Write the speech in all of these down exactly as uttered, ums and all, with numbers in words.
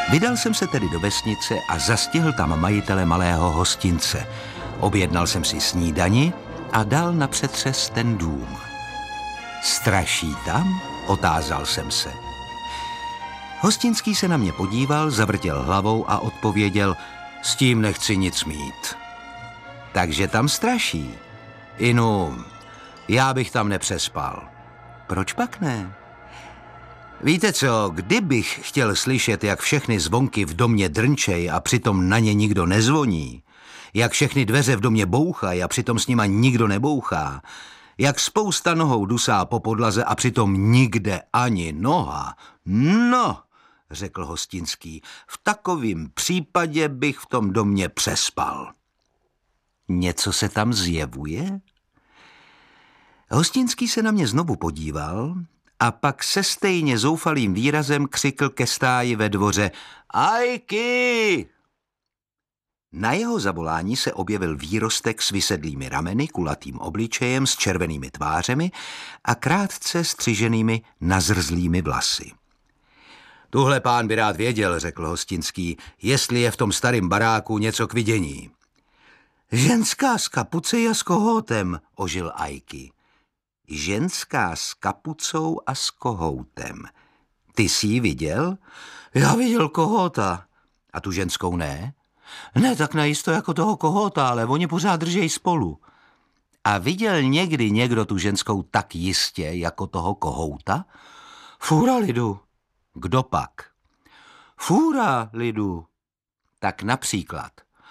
Vydal jsem se tedy do vesnice a zastihl tam majitele malého hostince. Objednal jsem si snídani a dal na přetřes ten dům. Straší tam? Otázal jsem se. Hostinský se na mě podíval, zavrtěl hlavou a odpověděl: s tím nechci nic mít. Takže tam straší. Inu, já bych tam nepřespal. Proč pak ne? Víte co, kdybych chtěl slyšet, jak všechny zvonky v domě drnčej a přitom na ně nikdo nezvoní, jak všechny dveře v domě bouchají a přitom s nima nikdo nebouchá, jak spousta nohou dusá po podlaze a přitom nikde ani noha, no, řekl hostinský, v takovém případě bych v tom domě přespal. Něco se tam zjevuje? Hostinský se na mě znovu podíval a pak se stejně zoufalým výrazem křikl ke stáji ve dvoře: Ajky! Na jeho zavolání se objevil výrostek s vysedlými rameny, kulatým obličejem, s červenými tvářemi a krátce střiženými nazrzlými vlasy. Tuhle pán by rád věděl, řekl hostinský, jestli je v tom starém baráku něco k vidění. Ženská s kapucí a s kohoutem, ožil Ajky. Ženská s kapucou a s kohoutem. Ty jsi ji viděl? Já viděl kohouta. A tu ženskou ne? Ne tak najisto jako toho kohouta, ale oni pořád držej spolu. A viděl někdy někdo tu ženskou tak jistě jako toho kohouta? Fůra lidu. Kdo pak? Fůra lidu. Tak například.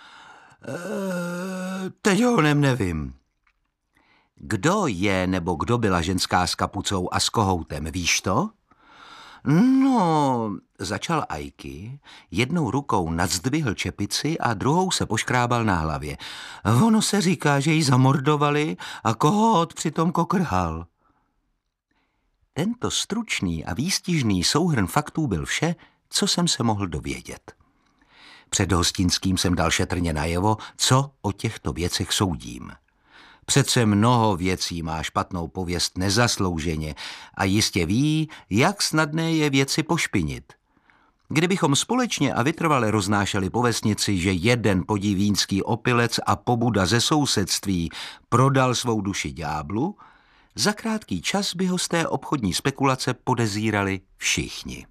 E, teď ho nevím. Kdo je nebo kdo byla ženská s kapucou a s kohoutem, víš to? No, začal Ajky, jednou rukou nadzdvihl čepici a druhou se poškrábal na hlavě. Ono se říká, že ji zamordovali a kohout přitom kokrhal. Tento stručný a výstižný souhrn faktů byl vše, co jsem se mohl dovědět. Před hostinským jsem dal šetrně najevo, co o těchto věcech soudím. Přece mnoho věcí má špatnou pověst nezaslouženě a jistě ví, jak snadné je věci pošpinit. Kdybychom společně a vytrvale roznášeli po vesnici, že jeden podivínský opilec a pobuda ze sousedství prodal svou duši ďáblu, za krátký čas by ho z té obchodní spekulace podezírali všichni.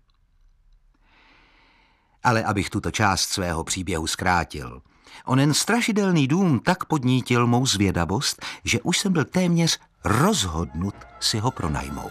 Ale abych tuto část svého příběhu zkrátil, onen strašidelný dům tak podnítil mou zvědavost, že už jsem byl téměř rozhodnut si ho pronajmout.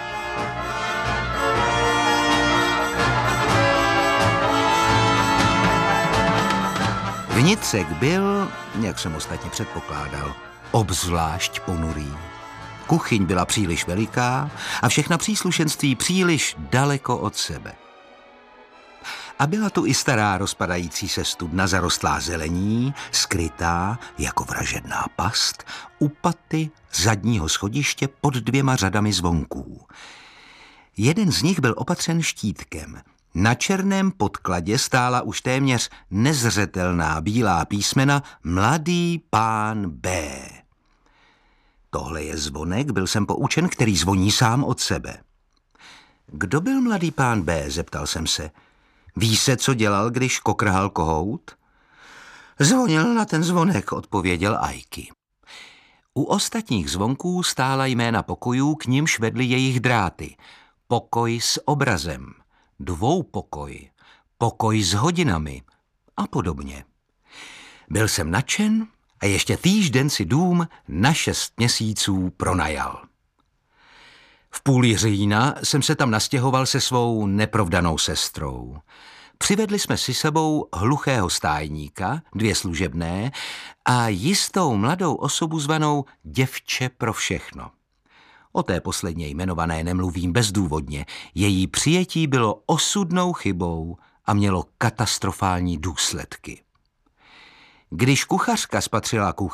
Vnitřek byl, jak jsem ostatně předpokládal, obzvlášť ponurý. Kuchyň byla příliš veliká a všechna příslušenství příliš daleko od sebe. A byla tu i stará rozpadající se studna zarostlá zelení, skrytá jako vražedná past, u paty zadního schodiště pod dvěma řadami zvonků. Jeden z nich byl opatřen štítkem. Na černém podkladě stála už téměř nezřetelná bílá písmena Mladý pán B. Tohle je zvonek, byl jsem poučen, který zvoní sám od sebe. Kdo byl mladý pán B, zeptal jsem se. Ví se, co dělal, když kokrhal kohout? Zvonil na ten zvonek, odpověděl Ajky. U ostatních zvonků stála jména pokojů, k nimž vedly jejich dráty. Pokoj s obrazem, dvoupokoj, pokoj s hodinami a podobně. Byl jsem nadšen a ještě týžden si dům na šest měsíců pronajal. V půli října jsem se tam nastěhoval se svou neprovdanou sestrou. Přivedli jsme si sebou hluchého stájníka, dvě služebné a jistou mladou osobu zvanou Děvče pro všechno. O té posledně jmenované nemluvím bezdůvodně. Její přijetí bylo osudnou chybou a mělo katastrofální důsledky. Když kuchařka spatřila kuchyň,